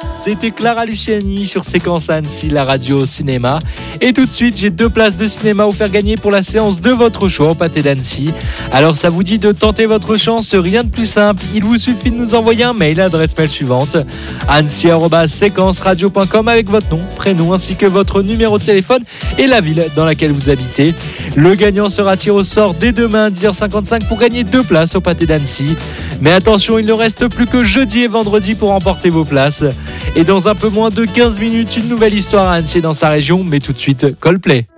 C'était Clara Luciani sur Séquence Annecy, la radio cinéma. Et tout de suite, j'ai 2 places de cinéma à vous faire gagner pour la séance de votre choix au Pâté d'Annecy. Alors ça vous dit de tenter votre chance, rien de plus simple. Il vous suffit de nous envoyer un mail à l'adresse mail suivante: annecy@séquenceradio.com avec votre nom, prénom ainsi que votre numéro de téléphone et la ville dans laquelle vous habitez. Le gagnant sera tiré au sort dès demain à 10h55 pour gagner 2 places au Pâté d'Annecy. Mais attention, il ne reste plus que jeudi et vendredi pour remporter vos places. Et dans un peu moins de 15 minutes, une nouvelle histoire à Annecy dans sa région, mais tout de suite, Coldplay.